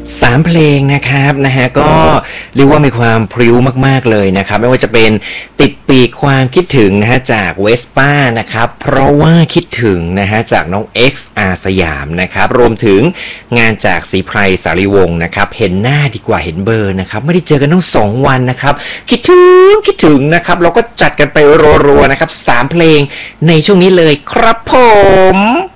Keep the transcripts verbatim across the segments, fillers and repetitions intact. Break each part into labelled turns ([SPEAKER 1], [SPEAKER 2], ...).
[SPEAKER 1] สามเพลงนะครับนะฮะก็เรียกว่ามีความพริ้วมากๆเลยนะครับไม่ว่าจะเป็นติดปีกความคิดถึงนะฮะจากเวสป้านะครับเพราะว่าคิดถึงนะฮะจากน้อง X อาสยามนะครับรวมถึงงานจากศรีไพรสารีวงศ์นะครับเห็นหน้าดีกว่าเห็นเบอร์นะครับไม่ได้เจอกันตั้งสองวันนะครับคิดถึงคิดถึงนะครับเราก็จัดกันไปรัวๆนะครับสามเพลงในช่วงนี้เลยครับผม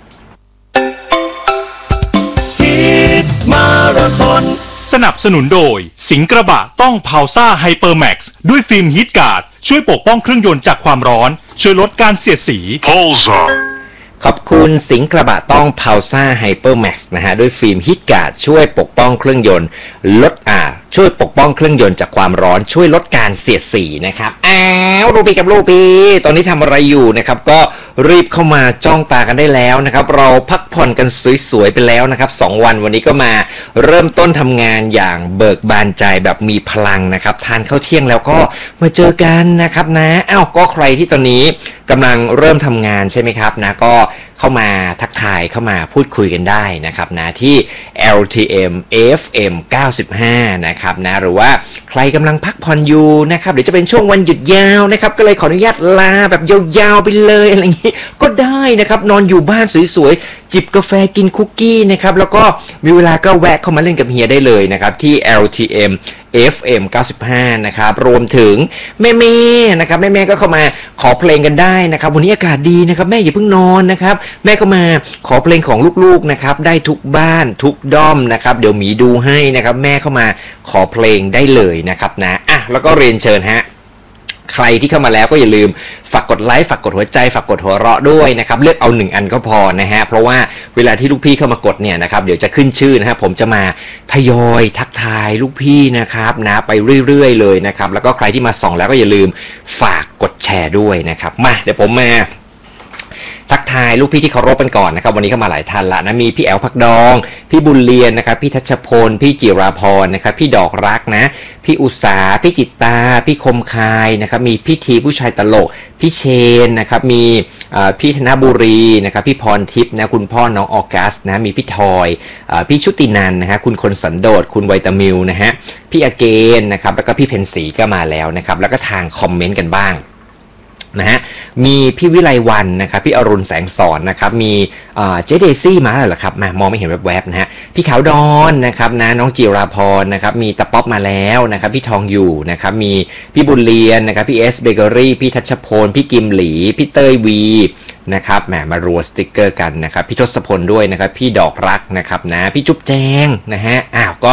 [SPEAKER 2] มาราธอนสนับสนุนโดยสิงห์กระบะต้องพาวซ่าไฮเปอร์แม็กซ์ด้วยฟิล์มฮีทการ์ดช่วยปกป้องเครื่องยนต์จากความร้อนช่วยลดการเสียดสีพาวซ่า
[SPEAKER 1] ขอบคุณสิงห์กระบะต้องพาวซ่าไฮเปอร์แม็กซ์นะฮะด้วยฟิล์มฮีทการ์ดช่วยปกป้องเครื่องยนต์ลดอ่าช่วยปกป้องเครื่องยนต์จากความร้อนช่วยลดการเสียดสีนะครับอ้าวรูปีกับรูปีตอนนี้ทำอะไรอยู่นะครับก็รีบเข้ามาจ้องตากันได้แล้วนะครับเราพักผ่อนกันสวยๆไปแล้วนะครับสองวันวันนี้ก็มาเริ่มต้นทำงานอย่างเบิกบานใจแบบมีพลังนะครับทานข้าวเที่ยงแล้วก็มาเจอกันนะครับนะอ้าวก็ใครที่ตอนนี้กำลังเริ่มทำงานใช่ไหมครับนะก็เข้ามาทักทายเข้ามาพูดคุยกันได้นะครับนะที่ แอล ที เอ็ม เอฟ เอ็ม เก้าสิบห้านะครับนะหรือว่าใครกำลังพักผ่อนอยู่นะครับเดี๋ยวจะเป็นช่วงวันหยุดยาวนะครับก็เลยขออนุญาตลาแบบยาวๆไปเลยอะไรอย่างนี้ก็ได้นะครับนอนอยู่บ้านสวยๆจิบกาแฟกินคุกกี้นะครับแล้วก็มีเวลาก็แวะเข้ามาเล่นกับเฮียได้เลยนะครับที่ แอล ที เอ็ม เอฟ เอ็ม เก้าสิบห้านะครับรวมถึงแม่ๆนะครับแม่ๆก็เข้ามาขอเพลงกันได้นะครับวันนี้อากาศดีนะครับแม่อย่าเพิ่งนอนนะครับแม่ก็มาขอเพลงของลูกๆนะครับได้ทุกบ้านทุกด้อมนะครับเดี๋ยวหมีดูให้นะครับแม่เข้ามาขอเพลงได้เลยนะครับนะอ่ะแล้วก็เรียนเชิญฮะใครที่เข้ามาแล้วก็อย่าลืมฝากกดไลค์ฝากกดหัวใจฝากกดหัวเราะด้วยนะครับเลือกเอาหนึ่งอันก็พอนะฮะเพราะว่าเวลาที่ลูกพี่เข้ามากดเนี่ยนะครับเดี๋ยวจะขึ้นชื่อนะฮะผมจะมาทยอยทักทายลูกพี่นะครับนะไปเรื่อยๆเลยนะครับแล้วก็ใครที่มาส่องแล้วก็อย่าลืมฝากกดแชร์ด้วยนะครับมาเดี๋ยวผมมาทักทายลูกพี่ที่เคารพกันก่อนนะครับวันนี้เข้ามาหลายท่านละนะมีพี่แอลพักดองพี่บุญเรียนนะครับพี่ทัชพลพี่จิราพรนะครับพี่ดอกรักนะพี่อุษาพี่จิตตาพี่คมคายนะครับมีพี่ทีผู้ชายตลกพี่เชนนะครับมีพี่ธนบุรีนะครับพี่พรทิพย์นะคุณพ่อน้องออกัสนะมีพี่ทอยพี่ชุตินันนะฮะคุณคนสันโดษคุณไวตามิลนะฮะพี่อเกนนะครับแล้วก็พี่เพนสีก็มาแล้วนะครับแล้วก็ทางคอมเมนต์กันบ้างนะฮะมีพี่วิไลวันนะครับพี่อรุณแสงสอนนะครับมีเจเดซี่มาแล้วเหรอครับมามองไม่เห็นแวบๆนะฮะพี่ขาวดอนนะครับนะน้องจิราพรนะครับมีตะป๊อปมาแล้วนะครับพี่ทองอยู่นะครับมีพี่บุญเรียนนะครับพี่เอสเบเกอรี่พี่ทัชพลพี่กิมหลีพี่เต้ยวีนะครับแหมมารัวสติ๊กเกอร์กันนะครับพี่ทศพลด้วยนะครับพี่ดอกรักนะครับนะพี่จุ๊บแจงนะฮะอ้าวก็